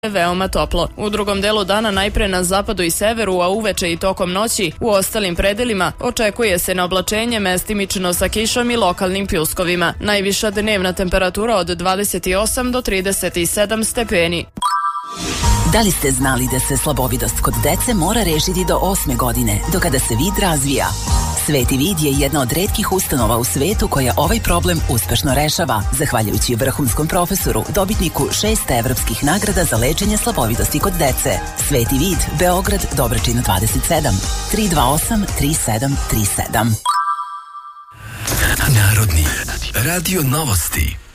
veoma toplo. U drugom delu dana najpre na zapadu i severu, a uveče i tokom noći u ostalim predelima očekuje se na oblačenje mestimično sa kišom i lokalnim pljuskovima. Najviša dnevna temperatura od 28 do 37 stepeni. Da li ste znali da se slabovidost kod dece mora rešiti do 8. godine, do kada se vid razvija? Sveti vid je jedna od retkih ustanova u svetu koja ovaj problem uspešno rešava, zahvaljujući vrhunskom profesoru, dobitniku 6 evropskih nagrada za lečenje slabovidosti kod dece. Sveti vid, Beograd, Dobračina 27, 328 3737. Narodni radio novosti.